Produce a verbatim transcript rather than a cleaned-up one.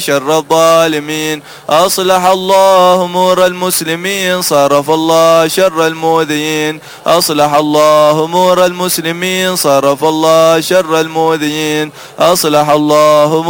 شر الظالمين. أصلح الله أمور المسلمين، صرف الله شر المؤذين. أصلح الله أمور المسلمين، صرف الله شر المؤذين. أصلح الله